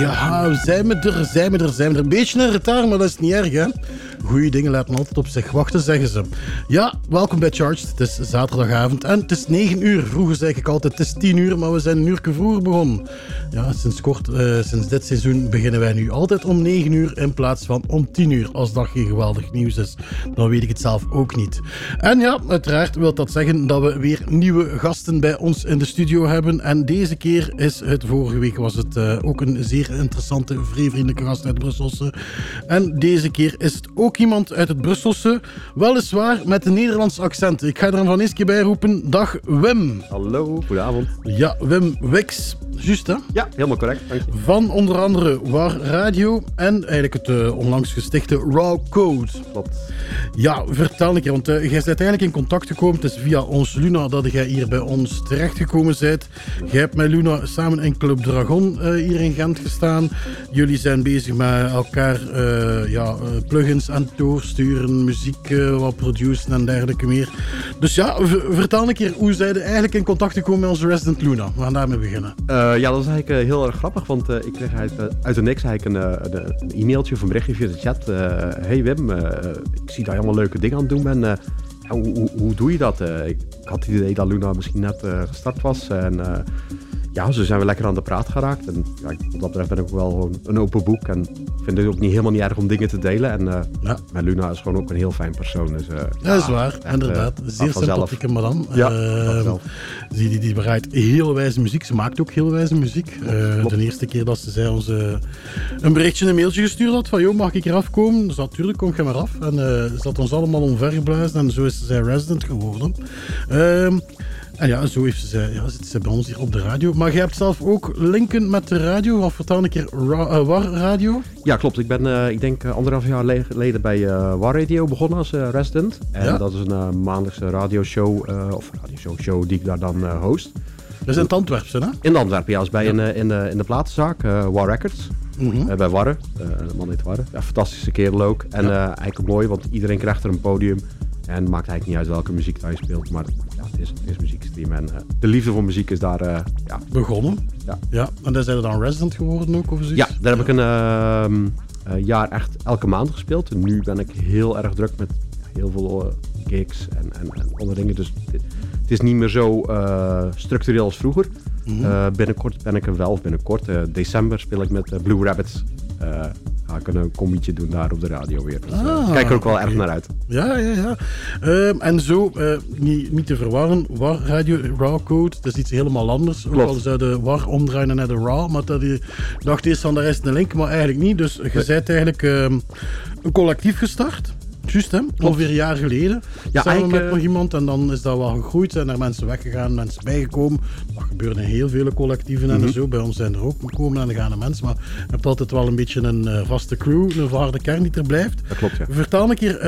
Ja, zijn we er. Een beetje een retard, maar dat is niet erg, hè. Goeie dingen laten altijd op zich wachten, zeggen ze. Ja, welkom bij Charged. Het is zaterdagavond en het is 9 uur. Vroeger zeg ik altijd, het is 10 uur, maar we zijn een uurtje vroeger begonnen. Ja, sinds dit seizoen beginnen wij nu altijd om 9 uur in plaats van om 10 uur. Als dat geen geweldig nieuws is, dan weet ik het zelf ook niet. En ja, uiteraard wil dat zeggen dat we weer nieuwe gasten bij ons in de studio hebben. En deze keer vorige week was het ook een zeer interessante, vrij vriendelijke gast uit Brusselse. En deze keer is het ook iemand uit het Brusselse, weliswaar met een Nederlands accent. Ik ga er van eens keer bij roepen. Dag Wim. Hallo, goedenavond. Ja, Wim Wix. Juist, hè? Ja, helemaal correct, dank je. Van onder andere War Radio en eigenlijk het onlangs gestichte Raw Code. Klopt. Ja, vertel een keer, want jij bent eigenlijk in contact gekomen. Het is via ons Luna dat jij hier bij ons terechtgekomen bent. Jij hebt met Luna samen in Club Dragon hier in Gent gestaan. Jullie zijn bezig met elkaar plugins aan het doorsturen, muziek wat produceren en dergelijke meer. Dus ja, vertel een keer, hoe zijn je eigenlijk in contact gekomen met onze Resident Luna? We gaan daarmee beginnen. Ja, dat is eigenlijk heel erg grappig, want ik kreeg uit de niks eigenlijk een e-mailtje of een berichtje via de chat. Hey Wim, ik zie dat je allemaal leuke dingen aan het doen bent. Hoe doe je dat? Ik had het idee dat Luna misschien net gestart was. En zo zijn we lekker aan de praat geraakt. En ja, wat dat betreft ben ik ook wel gewoon een open boek. En vind het ook helemaal niet erg om dingen te delen. En met Luna is gewoon ook een heel fijn persoon. Dus, dat is waar, inderdaad. Zeer sympathieke madame. Ja, die bereidt heel wijze muziek. Ze maakt ook heel wijze muziek. De eerste keer dat ze ons een berichtje, een mailtje gestuurd had van joh, mag ik eraf komen? Dus natuurlijk, kom je maar af. En ze had ons allemaal omvergeblazen en zo is zij resident geworden. En ja, zo heeft zit ze bij ons hier op de radio. Maar jij hebt zelf ook linken met de radio. Wat vertel een keer War Radio? Ja, klopt. Ik ben, ik denk 1,5 jaar geleden bij War Radio begonnen als resident. En dat is een maandelijkse radioshow, show die ik daar dan host. Dat is in het Antwerpse, hè? In Antwerpen, ja. Dat is bij in de platenzaak, War Records. Mm-hmm. Bij Warre. De man heet Warre. Ja, fantastische kerel ook. En eigenlijk mooi, want iedereen krijgt er een podium. En het maakt eigenlijk niet uit welke muziek daar je speelt, maar ja, het is muziekstream. En de liefde voor muziek is daar begonnen. Ja. En daar zijn we dan resident geworden ook, of zoiets? Ja, daar heb ik een jaar echt elke maand gespeeld. En nu ben ik heel erg druk met heel veel gigs en andere dingen. Dus het is niet meer zo structureel als vroeger. Mm-hmm. Binnenkort ben ik er wel, of december speel ik met Blue Rabbits. Ga ik een combietje doen daar op de radio weer. Dus, kijk er ook wel erg naar uit. Ja. En zo, niet te verwarren, War Radio, Raw Code, dat is iets helemaal anders. Ook al zou de War omdraaien naar de Raw, maar je dacht eerst van daar is een link, maar eigenlijk niet. Dus je bent eigenlijk een collectief gestart. Juist, hè? Ongeveer een jaar geleden. Ja, samen met nog iemand. En dan is dat wel gegroeid. Zijn er mensen weggegaan, mensen bijgekomen. Dat gebeurt in heel vele collectieven en zo. Bij ons zijn er ook gekomen en dan gaan de mensen. Maar je hebt altijd wel een beetje een vaste crew, een harde kern die er blijft. Dat klopt, ja. Vertel een keer,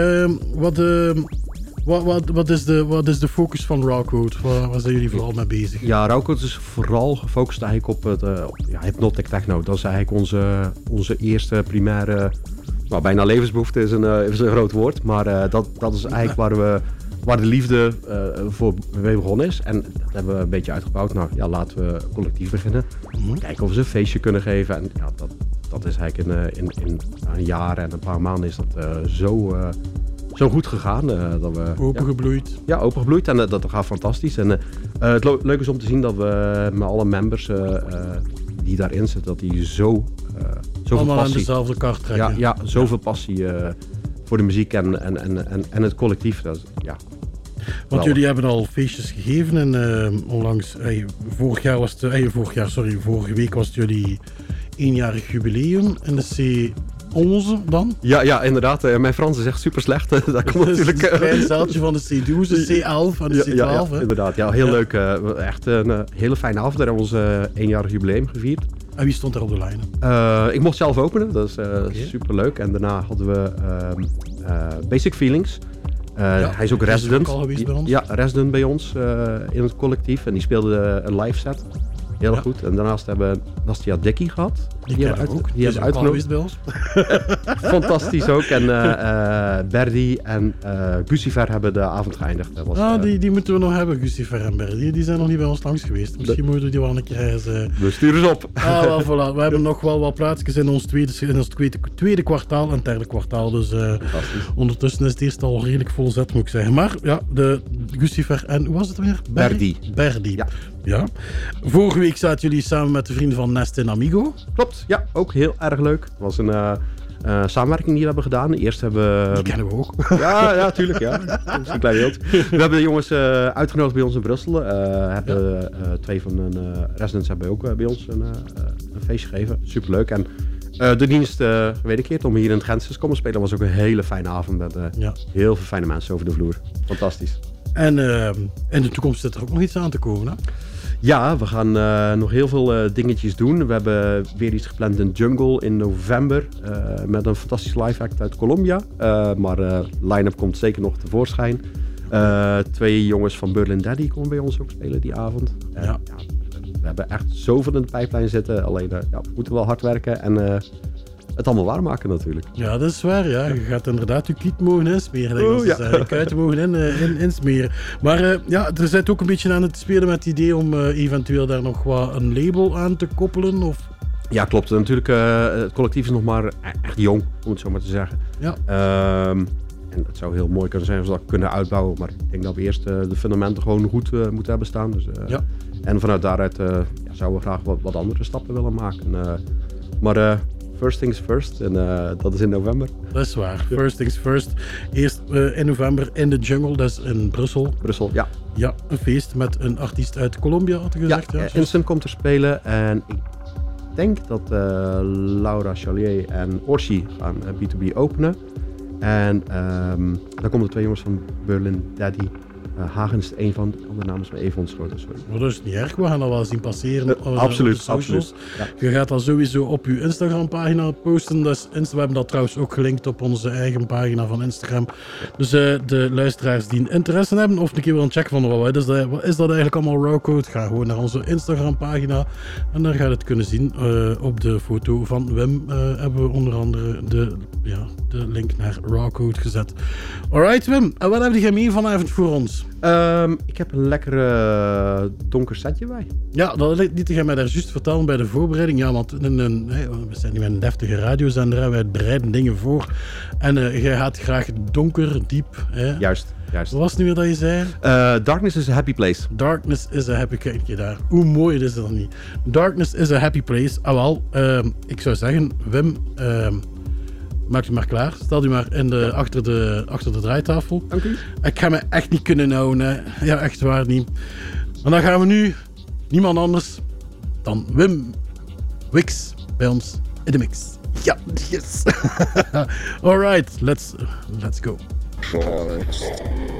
wat is de focus van Raw Code? Waar zijn jullie vooral mee bezig? Ja, Raw Code is vooral gefocust eigenlijk op Hypnotic Techno. Dat is eigenlijk onze eerste primaire... Nou, bijna levensbehoefte is een groot woord, maar dat is eigenlijk waar de liefde voor mee begonnen is. En dat hebben we een beetje uitgebouwd. Nou ja, laten we collectief beginnen. Kijken of we een feestje kunnen geven. En ja, dat is eigenlijk in een jaar en een paar maanden is dat zo goed gegaan. Dat we, opengebloeid. Ja, opengebloeid en dat gaat fantastisch. En het leuke is om te zien dat we met alle members die daarin zitten, dat die zoveel allemaal passie... aan dezelfde kaart trekken. Ja, zoveel passie voor de muziek en het collectief. Dat is, want jullie hebben al feestjes gegeven en onlangs, vorige week was het jullie 1-jarig jubileum in de C11 dan? Ja, inderdaad. Mijn Frans is echt super slecht. Dat komt natuurlijk... Het kleine zaaltje van de C12, de C11 en de C12. Ja, inderdaad. Ja, heel leuk. Echt een hele fijne avond. Daar hebben we ons 1-jarig jubileum gevierd. En wie stond er op de line? Ik mocht zelf openen, dat is super leuk. En daarna hadden we Basic Feelings. Hij is ook resident. Is ook al geweest bij ons? Ja, resident bij ons in het collectief. En die speelde een live set Heel goed. En daarnaast hebben we Nastia Dickie gehad. Die hebben we ook. Die hebben uitgenodigd bij ons. Fantastisch ook. En Berdi en Gucifer hebben de avond geëindigd. Die moeten we nog hebben, Gucifer en Berdi. Die zijn nog niet bij ons langs geweest. Misschien moeten we die wel een keer eens... We sturen ze op. Wel, voilà. We hebben nog wel wat plaatsjes in ons tweede kwartaal en derde kwartaal. Dus ondertussen is het eerst al redelijk vol zet, moet ik zeggen. Maar ja, de Gucifer en... Hoe was het weer? Berdi. Ja. Vorige week zaten jullie samen met de vrienden van Nest in Amigo. Klopt, ja. Ook heel erg leuk. Het was een samenwerking die we hebben gedaan. Eerst hebben we... Die kennen we ook. Ja, tuurlijk. Ja. Dat is een klein beeld. We hebben de jongens uitgenodigd bij ons in Brussel. Twee van hun residents hebben ook bij ons een feestje gegeven. Superleuk. En de dienst wederkeerd om hier in het Gentse te komen spelen was ook een hele fijne avond met heel veel fijne mensen over de vloer. Fantastisch. En in de toekomst zit er ook nog iets aan te komen, hè? Ja, we gaan nog heel veel dingetjes doen. We hebben weer iets gepland in Jungle in november. Met een fantastisch live act uit Colombia. Maar line-up komt zeker nog tevoorschijn. 2 jongens van Berlin Daddy komen bij ons ook spelen die avond. We hebben echt zoveel in de pijplijn zitten. Alleen we moeten wel hard werken en het allemaal waarmaken natuurlijk. Ja, dat is waar. Ja. Je gaat inderdaad je kiet mogen insmeren. Je kuiten mogen insmeren. Maar er zit ook een beetje aan het spelen met het idee om eventueel daar nog wat een label aan te koppelen. Of... Ja, klopt. Natuurlijk, het collectief is nog maar echt jong, om het zo maar te zeggen. Ja. En het zou heel mooi kunnen zijn als we dat kunnen uitbouwen. Maar ik denk dat we eerst de fundamenten gewoon goed moeten hebben staan. Dus, en vanuit daaruit zouden we graag wat andere stappen willen maken. Maar first things first. En dat is in november. Dat is waar. First things first. Eerst in november in de Jungle. Dat is in Brussel. Brussel, ja. Ja, een feest met een artiest uit Colombia, had je gezegd. Ja, Instant komt er spelen. En ik denk dat Laura Chalier en Orsi gaan B2B openen. En dan komen de 2 jongens van Berlin Daddy. Hagen is een van, de andere naam is me even ontschoten. Maar dat is niet erg, we gaan dat wel zien passeren. Absoluut. Ja. Je gaat dat sowieso op je Instagram-pagina posten. We hebben dat trouwens ook gelinkt op onze eigen pagina van Instagram. Dus de luisteraars die interesse hebben of een keer willen checken van wat is dat eigenlijk allemaal Rawcode, ga gewoon naar onze Instagram-pagina en daar ga je het kunnen zien. Op de foto van Wim hebben we onder andere de link naar Rawcode gezet. Alright Wim, en wat heb je mee vanavond voor ons? Ik heb een lekkere donker setje bij. Ja, dat liet je mij daar juist vertellen bij de voorbereiding. Ja, want we zijn nu met een deftige radiozender en wij bereiden dingen voor. En jij gaat graag donker, diep. Hè? Juist. Wat was het nu weer dat je zei? Darkness is a happy place. Darkness is a happy... Kijk je daar. Hoe mooi is dat niet? Darkness is a happy place. Ik zou zeggen, Wim... maak u maar klaar. Stel u maar achter de draaitafel. Dank u. Ik ga me echt niet kunnen houden. Hè. Ja, echt waar niet. En dan gaan we nu niemand anders dan Wim Wix bij ons in de mix. Ja, yes. Alright, let's go.